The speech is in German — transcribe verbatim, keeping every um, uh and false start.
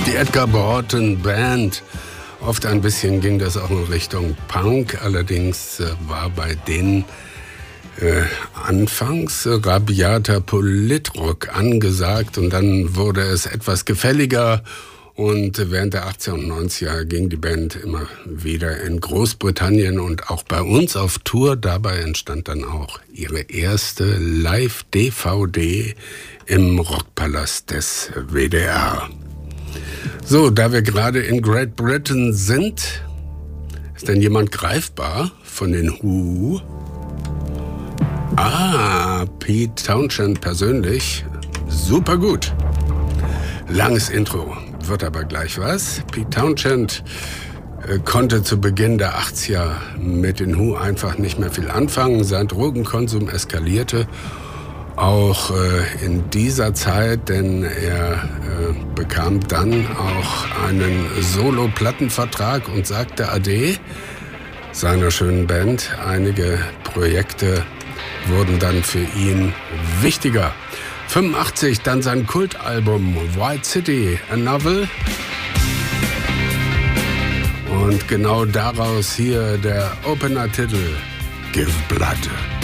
Die Edgar Broughton Band. Oft ein bisschen ging das auch in Richtung Punk. Allerdings äh, war bei denen äh, anfangs äh, rabiater Politrock angesagt. Und dann wurde es etwas gefälliger. Und während der achtziger und neunziger ging die Band immer wieder in Großbritannien und auch bei uns auf Tour. Dabei entstand dann auch ihre erste Live-D V D im Rockpalast des W D R. So, da wir gerade in Great Britain sind, ist denn jemand greifbar von den Who? Ah, Pete Townshend persönlich. Super gut. Langes Intro, wird aber gleich was. Pete Townshend äh, konnte zu Beginn der achtziger mit den Who einfach nicht mehr viel anfangen. Sein Drogenkonsum eskalierte auch äh, in dieser Zeit, denn er äh, bekam dann auch einen Solo-Plattenvertrag und sagte Ade seiner schönen Band. Einige Projekte wurden dann für ihn wichtiger. fünfundachtzig dann sein Kultalbum White City, a Novel. Und genau daraus hier der Opener-Titel Give Blood.